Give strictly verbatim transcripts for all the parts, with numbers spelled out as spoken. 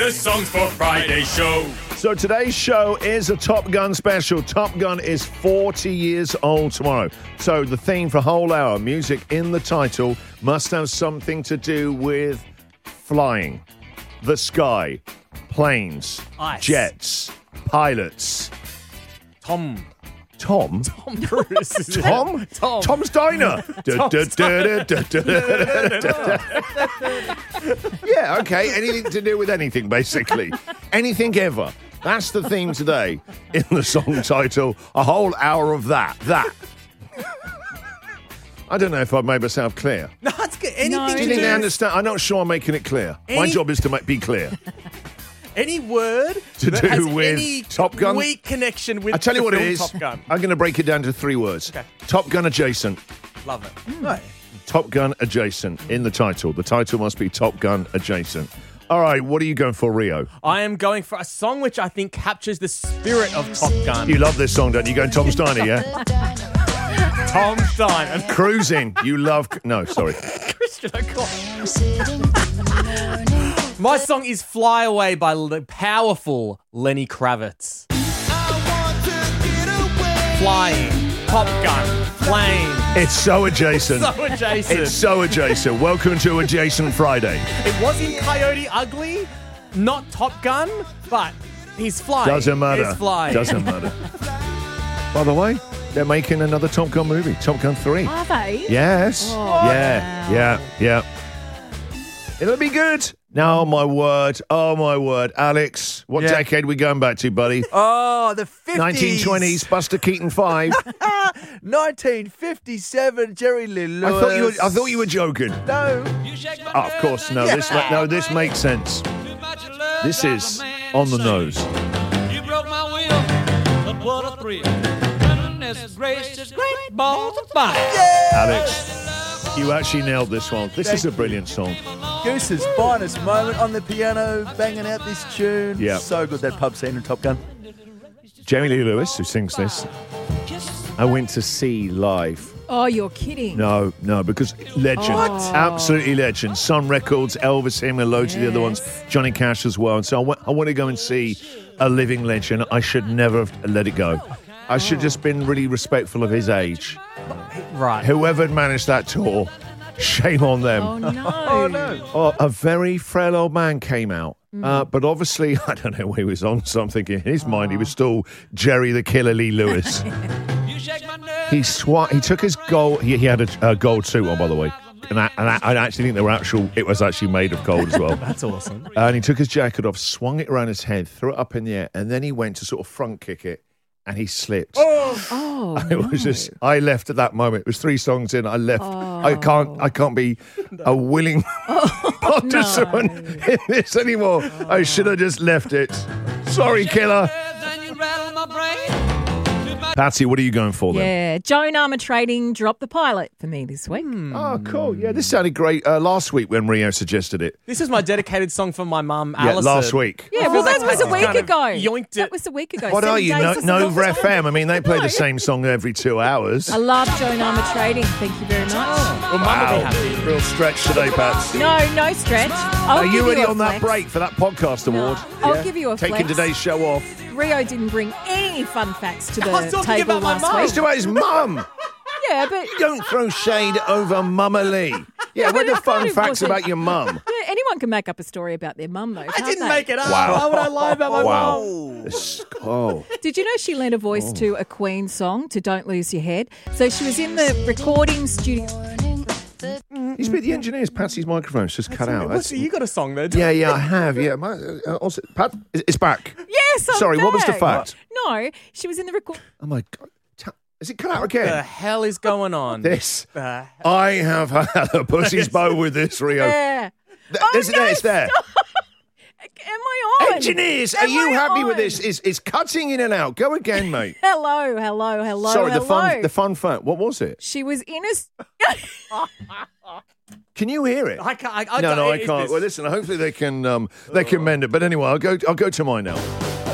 The Songs for Friday show. So today's show is a Top Gun special. Top Gun is forty years old tomorrow. So the theme for whole hour, music in the title, must have something to do with flying, the sky, planes, Ice. jets, pilots. Tom. Tom? Tom Cruise. Tom? Tom. Tom's Diner. Tom's Yeah, okay. Anything to do with anything, basically. Anything ever. That's the theme today in the song title. A whole hour of that. That. I don't know if I've made myself clear. No, it's good. Anything No. Do to you think do. they understand? I'm not sure I'm making it clear. My Any- job is to make, be clear. Any word To that do has with any Top Gun? weak connection with I'll tell you the what it film is. Top Gun. I'm going to break it down to three words. Okay. Top Gun adjacent. Love it. Hmm. Right. Top Gun adjacent in the title. The title must be Top Gun adjacent. All right, what are you going for, Rio? I am going for a song which I think captures the spirit of Top Gun. You love this song, don't you? Going Tom's Diner, yeah? Tom Stein. Cruising. You love... No, sorry. Christian O'Connor. My song is Fly Away by the powerful Lenny Kravitz. Flying, Top Gun, plane. It's so adjacent. So adjacent. It's so adjacent. Welcome to Adjacent Friday. It was in Coyote Ugly, not Top Gun, but he's flying. Doesn't matter. He's flying. Doesn't matter. By the way, they're making another Top Gun movie, Top Gun three. Are they? Yes. Oh, yeah. wow. Yeah. Yeah. It'll be good. No, my word. Oh, my word. Alex, what Yeah. decade we going back to, buddy? Oh, the fifties. nineteen twenties, Buster Keaton five. nineteen fifty-seven, Jerry Lee I Lewis. thought you were, I thought you were joking. No. Oh, of course, no. This ma- no, this makes sense. This is on the nose. You broke my will, but what a thrill. Goodness gracious, great balls of fire. Alex, you actually nailed this one. This is a brilliant song. Goose's finest moment on the piano, banging out this tune. Yeah. So good, that pub scene in Top Gun. Jamie Lee Lewis, who sings this, I went to see live. Oh, you're kidding. No, no, because legend. What? Absolutely legend. Sun Records, Elvis, him, and loads of the other ones. Yes. Johnny Cash as well. And so I want, I want to go and see a living legend. I should never have let it go. I should have just been really respectful of his age. Right. Whoever had managed that tour, shame on them. Oh, no. Oh, no. Oh, a very frail old man came out. Mm. Uh, but obviously, I don't know what he was on. So I'm thinking in his mind, he was still Jerry the Killer Lee Lewis. You shake my nerve. he swa- He took his gold. He, he had a uh, gold suit on, by the way. And, I, and I, I actually think they were actual. It was actually made of gold as well. That's awesome. And he took his jacket off, swung it around his head, threw it up in the air, and then he went to sort of front kick it, and he slipped. Oh, It was just. I left at that moment. It was three songs in. I left. I can't. I can't be a willing participant in this anymore. I should have just left it. Sorry, killer. And you rattle my brain. Patsy, what are you going for then? yeah. Joan Armour Trading dropped the pilot for me this week. Oh, cool. Yeah, this sounded great uh, last week when Rio suggested it. This is my dedicated song for my mum, Yeah, Alison. last week. Yeah, I well, feel like that was a Patsy's week kind of ago. yoinked it. That was a week ago. What Seven are you, days no, of Nova September. F M? I mean, they play the same song every two hours. I love Joan Armour Trading. Thank you very much. Well, mum will be happy. Real stretch today, Pats. No, no stretch. I'll Are give you ready a on that flex. break for that podcast award? I'll give you a Taking flex. today's show off. Rio didn't bring any fun facts to I was the talking table about my last mum. week. It's about his mum. Yeah, but Don't throw shade over Mama Lee. Yeah, what are the it fun kind of facts wasn't- about your mum? yeah, anyone can make up a story about their mum, though. I can't didn't they? make it up. Wow. Why would I lie about my Wow. mum? This- Oh. Did you know she lent a voice to a Queen song, to Don't Lose Your Head? So she was in the recording studio. He's been the engineer's Patsy's microphone's just cut out. What's, That's- you got a song there? yeah, yeah, I have. Yeah, my, uh, also, Pat, it's it's back. Yes, I'm Sorry, what was the back. fact? No, she was in the record. Oh my God, Ta- is it cut out What the again? hell is going on? This. The hell? I have had a pussy's bow with this, Rio. Yeah. Th- Oh, this is no, there, it's there. Am I on? Engineers, are Am you I happy with on? this? Is is cutting in and out? Go again, mate. Hello, hello, hello, Sorry, hello. the fun the fun fact. What was it? She was in a... s- Can you hear it? I can't. I, I no, don't- no, I it- can't. it's- Well, listen. Hopefully they can um, they can mend it. But anyway, I'll go. I'll go to mine now.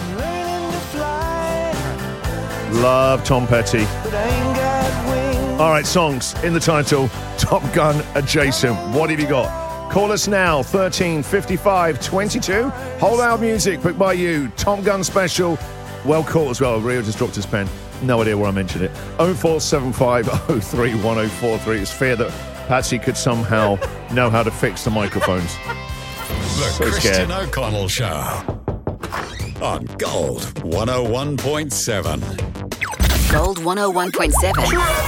Love Tom Petty. All right, songs in the title. Top Gun adjacent. What have you got? Call us now, thirteen fifty-five twenty-two. Whole hour music, picked by you. Top Gun special. Well caught as well. Rio just dropped his pen. No idea where I mentioned it. oh four seven five oh three one oh four three. It's fear that Patsy could somehow know how to fix the microphones. The So Christian scared. O'Connell Show on Gold one oh one point seven. Gold one oh one point seven.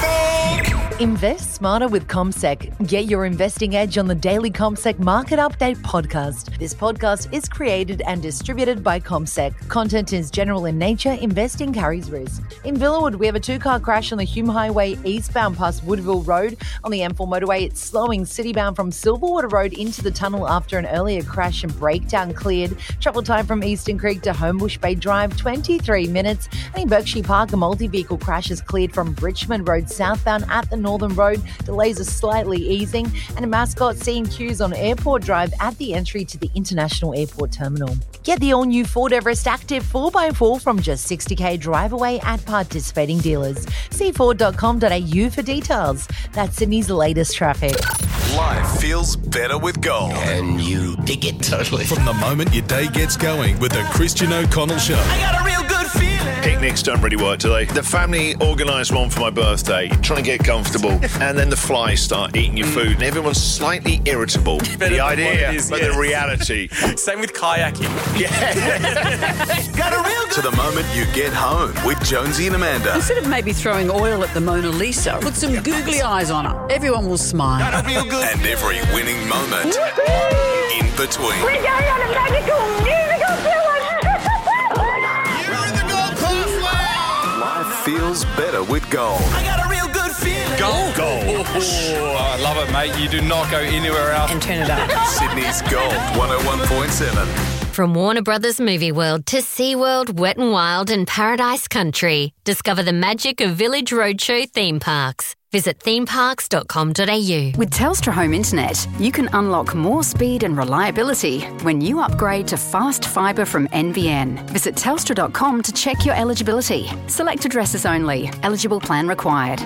Invest smarter with CommSec. Get your investing edge on the daily CommSec Market Update podcast. This podcast is created and distributed by CommSec. Content is general in nature. Investing carries risk. In Villawood, we have a two-car crash on the Hume Highway eastbound past Woodville Road. On the M four motorway, it's slowing citybound from Silverwater Road into the tunnel after an earlier crash and breakdown cleared. Travel time from Eastern Creek to Homebush Bay Drive, twenty-three minutes. And in Berkshire Park, a multi-vehicle crash is cleared from Richmond Road southbound at the Northern Road. Delays are slightly easing. And in Mascot, seeing queues on Airport Drive at the entry to the International Airport Terminal. Get the all-new Ford Everest Active four by four from just sixty k drive away at participating dealers. See ford dot com dot a u for details. That's Sydney's latest traffic. Life feels better with gold. And you dig it totally. From the moment your day gets going with the Christian O'Connell Show. I got a real good feeling. Picnics don't really work, do they? The family organised one for my birthday, trying to get comfortable, and then the flies start eating your food, and everyone's slightly irritable. The idea, is, but yes. the reality. Same with kayaking. Got a real good To the moment you get home with Jonesy and Amanda. Instead of maybe throwing oil at the Mona Lisa, put some googly eyes on her. Everyone will smile. Got a real good And every winning moment in between. We're going on a magical musical tour. You're in the gold class. Life feels better with gold. I got a real good feeling. Gold. Gold. Oh, I love it, mate. You do not go anywhere else. And turn it up. Sydney's Gold one oh one point seven. From Warner Brothers Movie World to SeaWorld, Wet n Wild and Paradise Country. Discover the magic of Village Roadshow theme parks. Visit theme parks dot com dot a u. With Telstra Home Internet, you can unlock more speed and reliability when you upgrade to fast fibre from N B N. Visit telstra dot com to check your eligibility. Select addresses only. Eligible plan required.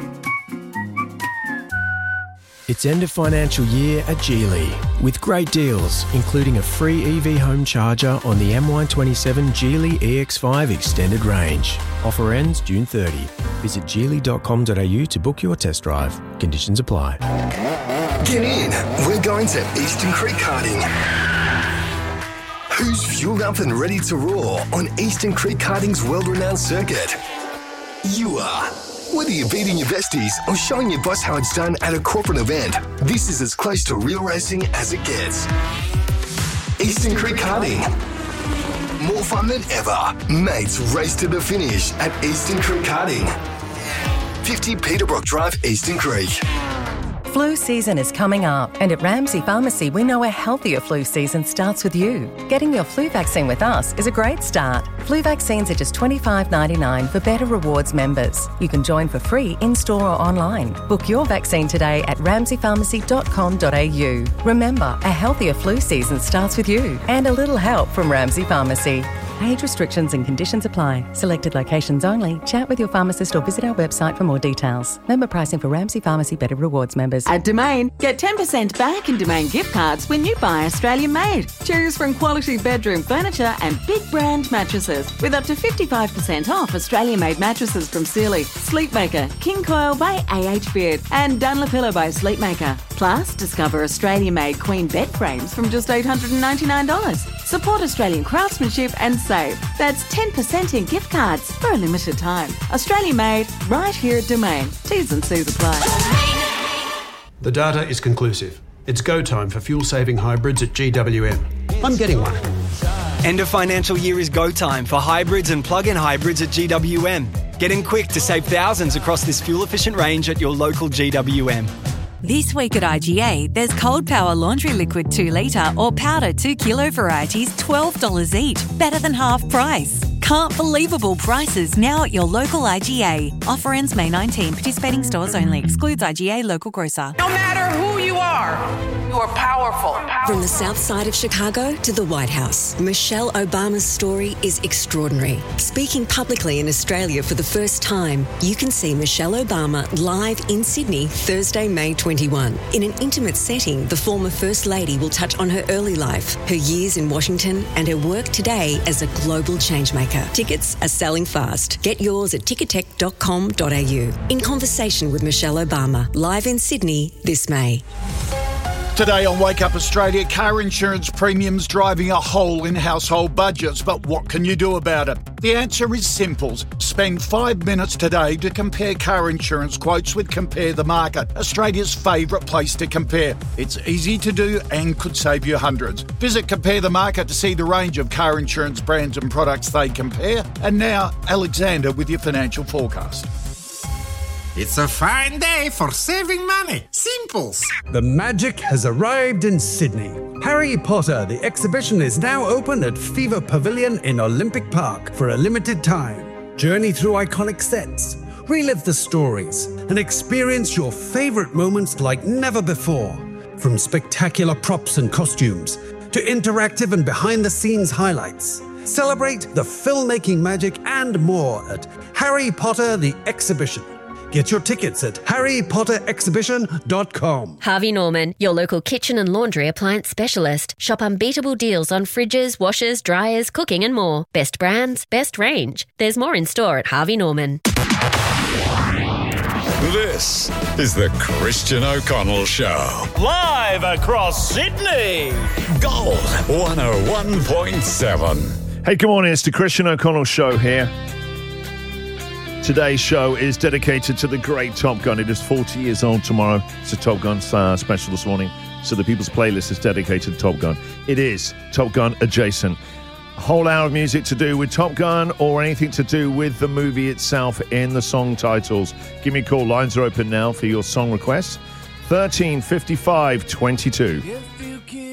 It's end of financial year at Geely with great deals, including a free E V home charger on the M Y twenty-seven Geely E X five Extended Range. Offer ends June thirtieth. Visit geely dot com dot a u to book your test drive. Conditions apply. Get in. We're going to Eastern Creek Karting. Who's fueled up and ready to roar on Eastern Creek Karting's world-renowned circuit? You are. Whether you're beating your besties or showing your boss how it's done at a corporate event, this is as close to real racing as it gets. Eastern Creek Karting. More fun than ever. Mates race to the finish at Eastern Creek Karting. fifty Peterbrook Drive, Eastern Creek. Flu season is coming up, and at Ramsay Pharmacy, we know a healthier flu season starts with you. Getting your flu vaccine with us is a great start. Flu vaccines are just twenty-five ninety-nine for Better Rewards members. You can join for free in-store or online. Book your vaccine today at ramsay pharmacy dot com dot a u. Remember, a healthier flu season starts with you, and a little help from Ramsay Pharmacy. Age restrictions and conditions apply. Selected locations only. Chat with your pharmacist or visit our website for more details. Member pricing for Ramsay Pharmacy Better Rewards members. At Domain, get ten percent back in Domain gift cards when you buy Australian made. Choose from quality bedroom furniture and big brand mattresses with up to fifty-five percent off Australian made mattresses from Sealy, Sleepmaker, King Coil by A H Beard and Dunlopillow by Sleepmaker. Plus, discover Australian made queen bed frames from just eight hundred ninety-nine dollars. Support Australian craftsmanship and save. That's ten percent in gift cards for a limited time. Australian made, right here at Domain. T's and C's apply. The data is conclusive. It's go time for fuel-saving hybrids at G W M. I'm getting one. End of financial year is go time for hybrids and plug-in hybrids at G W M. Get in quick to save thousands across this fuel-efficient range at your local G W M. This week at I G A, there's Cold Power Laundry Liquid two litre or powder two kilo varieties, twelve dollars each, better than half price. Can't believable prices now at your local I G A. Offer ends May nineteenth. Participating stores only. Excludes I G A local grocer. No matter who you are, who are powerful. From the south side of Chicago to the White House, Michelle Obama's story is extraordinary. Speaking publicly in Australia for the first time, you can see Michelle Obama live in Sydney Thursday, May twenty-first. In an intimate setting, the former First Lady will touch on her early life, her years in Washington, and her work today as a global changemaker. Tickets are selling fast. Get yours at ticketek dot com dot a u. In conversation with Michelle Obama, live in Sydney this May. Today on Wake Up Australia, car insurance premiums driving a hole in household budgets. But what can you do about it? The answer is simple. Spend five minutes today to compare car insurance quotes with Compare the Market, Australia's favourite place to compare. It's easy to do and could save you hundreds. Visit Compare the Market to see the range of car insurance brands and products they compare. And now, Alexander with your financial forecast. It's a fine day for saving money. Simples. The magic has arrived in Sydney. Harry Potter, the exhibition, is now open at Fever Pavilion in Olympic Park for a limited time. Journey through iconic sets, relive the stories, and experience your favourite moments like never before. From spectacular props and costumes to interactive and behind-the-scenes highlights. Celebrate the filmmaking magic and more at Harry Potter, the exhibition. Get your tickets at harry potter exhibition dot com. Harvey Norman, your local kitchen and laundry appliance specialist. Shop unbeatable deals on fridges, washers, dryers, cooking and more. Best brands, best range. There's more in store at Harvey Norman. This is the Christian O'Connell Show. Live across Sydney. Gold one oh one point seven. Hey, good morning. It's the Christian O'Connell Show here. Today's show is dedicated to the great Top Gun. It is forty years old tomorrow. It's a Top Gun uh, special this morning. So the People's Playlist is dedicated to Top Gun. It is Top Gun adjacent. A whole hour of music to do with Top Gun or anything to do with the movie itself in the song titles. Give me a call. Lines are open now for your song requests. thirteen fifty-five twenty-two.